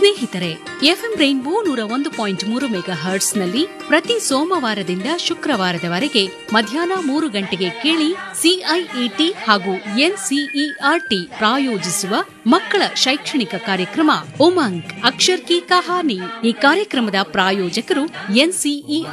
ಸ್ನೇಹಿತರೆ, FM rainbow 101.3 mega ಹರ್ಟ್ಸ್ನಲ್ಲಿ ಪ್ರತಿ ಸೋಮವಾರದಿಂದ ಶುಕ್ರವಾರದವರೆಗೆ ಮಧ್ಯಾಹ್ನ 3 ಗಂಟೆಗೆ ಕೇಳಿ ಸಿಐಇಟಿ ಹಾಗೂ ಎನ್ಸಿಇಆರ್ಟಿ ಪ್ರಾಯೋಜಿಸುವ ಮಕ್ಕಳ ಶೈಕ್ಷಣಿಕ ಕಾರ್ಯಕ್ರಮ ಉಮಂಗ್ ಅಕ್ಷರ್ ಕಿ ಕಹಾನಿ. ಈ ಕಾರ್ಯಕ್ರಮದ ಪ್ರಾಯೋಜಕರು ಎನ್ಸಿಇ